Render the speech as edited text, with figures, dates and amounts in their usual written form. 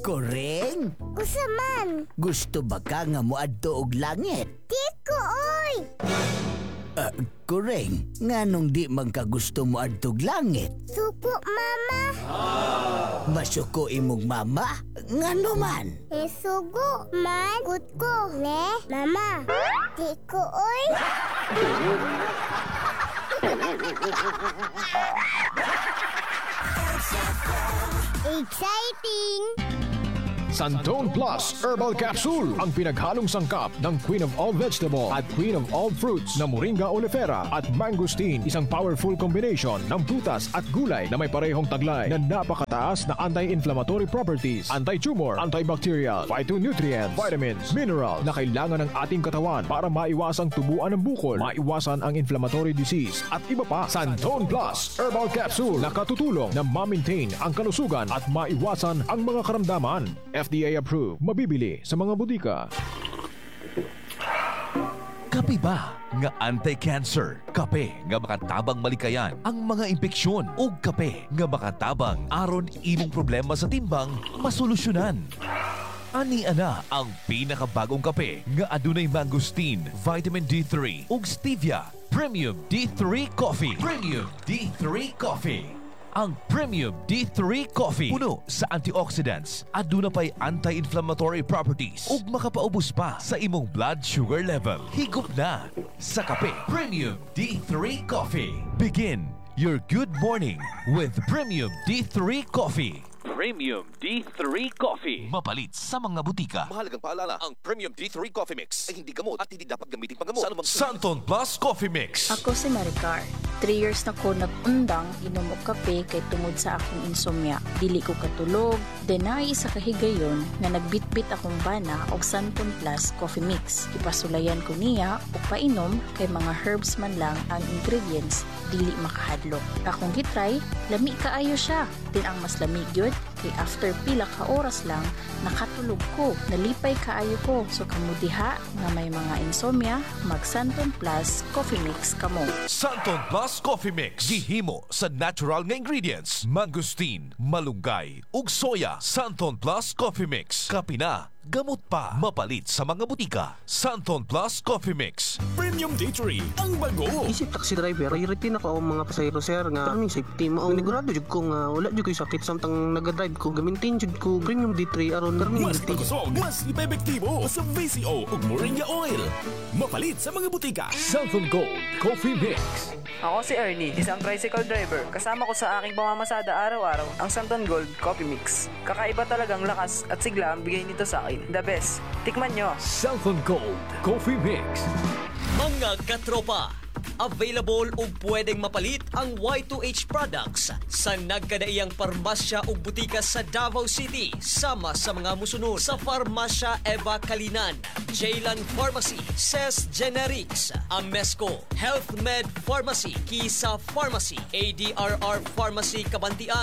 Koreng? Usaman. Gusto ba ka nga moadto og langit? Di ko, oy. Koreng, nganong di man ka gusto moadto og langit? Suko, mama. Masuko imong mama? Ngano man? Sugo, man. Good ko, ne? Mama. Di ko, oy. Exciting! Santon Plus Herbal Capsule, ang pinaghalong sangkap ng Queen of All Vegetable at Queen of All Fruits na Moringa oleifera at mangosteen, isang powerful combination ng prutas at gulay na may parehong taglay na napakataas na anti-inflammatory properties, anti-tumor, antibacterial, phytonutrients, vitamins, mineral na kailangan ng ating katawan para maiwasang tubuan ng bukol, maiwasan ang inflammatory disease at iba pa. Santon Plus Herbal Capsule na katutulong na ma-maintain ang kalusugan at maiwasan ang mga karamdaman. FDA approved. Mabibili sa mga butika. Kape ba nga anti-cancer? Kape nga makatabang malikayan ang mga impeksyon? O kape nga makatabang aron imong problema sa timbang masolusyonan? Ani ana ang pinakabagong kape nga adunay mangosteen, vitamin D3 ug stevia. Premium D3 Coffee. Premium D3 Coffee. Ang Premium D3 Coffee puno sa antioxidants, aduna pa'y anti-inflammatory properties ug makapaubos pa sa imong blood sugar level. Higop na sa kape. Premium D3 Coffee. Begin your good morning with Premium D3 Coffee. Premium D3 Coffee. Mapalit sa mga butika. Mahalagang paalala, ang Premium D3 Coffee Mix ay hindi gamot at hindi dapat gamitin panggamot. Santon Plus Coffee Mix. Ako si Maricar. 3 years na ko nag-undang inom og kape kay tungod sa akong insomnia. Dili ko katulog, denay sa kahigayon nga nagbitbit akong bana og Santon Plus Coffee Mix. Ipasulayan ko niya og painom kay mga herbs man lang ang ingredients, dili makahadlok. Akong gitry, lami kaayo siya. Din ang mas lamig yun, kay after pila ka oras lang, nakatulog ko, nalipay kaayo ko. So kamudiha nga may mga insomnia, mag Santon Plus Coffee Mix kamo. Santon Plus Coffee Mix. Gihimo sa natural nga ingredients. Mangosteen, malunggay, ug soya. Santon Plus Coffee Mix. Kape na, gamot pa. Mapalit sa mga butika. Santon Plus Coffee Mix. Premium D3 ang bago. Isip taxi driver, priority na ko ang mga pasahero sir nga kaming safety mo. Ang nigurado jud ko nga wala jud ko'y sakit samtang nagadrive ko. Gamintin jud ko Premium D3 aron karning Mas pakusog, mas epektibo sa VCO ug Moringa Oil. Mapalit sa mga butika. Santon Gold Coffee Mix. Ako si Ernie, isang tricycle driver. Kasama ko sa aking pamamasada araw-araw ang Santon Gold Coffee Mix. Kakaiba talagang lakas at sigla ang bigay nito sa akin. The best. Tikman nyo. Santon Gold Coffee Mix. Mga katropa, available ug pwedeng mapalit ang Y2H products sa nagkadaiyang parmasya ug butika sa Davao City, sama sa mga musunod sa Farmasya Eva Kalinan, Jaylan Pharmacy, Ses Generics, Amesco, Health Med Pharmacy, Kisa Pharmacy, ADRR Pharmacy Kabantian,